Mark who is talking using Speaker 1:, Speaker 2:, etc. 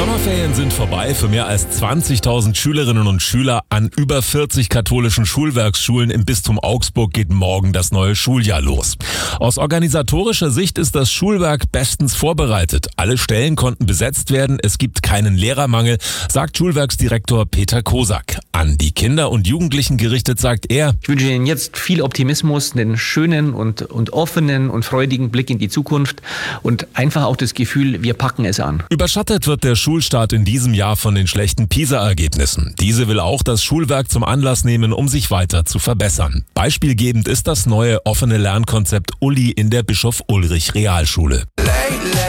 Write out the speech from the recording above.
Speaker 1: Sommerferien sind vorbei. Für mehr als 20.000 Schülerinnen und Schüler an über 40 katholischen Schulwerksschulen im Bistum Augsburg geht morgen das neue Schuljahr los. Aus organisatorischer Sicht ist das Schulwerk bestens vorbereitet. Alle Stellen konnten besetzt werden. Es gibt keinen Lehrermangel, sagt Schulwerksdirektor Peter Kosak. An die Kinder und Jugendlichen gerichtet sagt er:
Speaker 2: Ich wünsche Ihnen jetzt viel Optimismus, einen schönen und offenen und freudigen Blick in die Zukunft und einfach auch das Gefühl, wir packen es an.
Speaker 1: Überschattet wird der Schulstart in diesem Jahr von den schlechten PISA-Ergebnissen. Diese will auch das Schulwerk zum Anlass nehmen, um sich weiter zu verbessern. Beispielgebend ist das neue offene Lernkonzept Uli in der Bischof Ulrich Realschule.